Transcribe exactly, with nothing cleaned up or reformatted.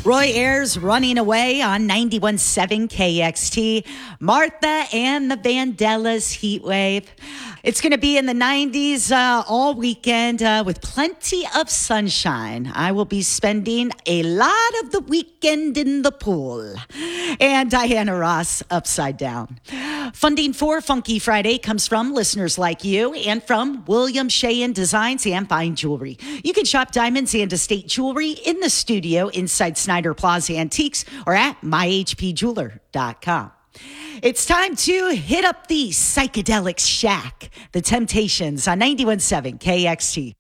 Roy Ayers running away on ninety-one point seven K X T. Martha and the Vandellas Heat Wave. It's going to be in the nineties uh, all weekend uh, with plenty of sunshine. I will be spending a lot of the weekend in the pool. And Diana Ross, Upside Down. Funding for Funky Friday comes from listeners like you and from William Sheehan Designs and Fine Jewelry. You can shop diamonds and estate jewelry in the studio inside Snyder Plaza Antiques or at my h p jeweler dot com. It's time to hit up the Psychedelic Shack, The Temptations on ninety-one point seven K X T.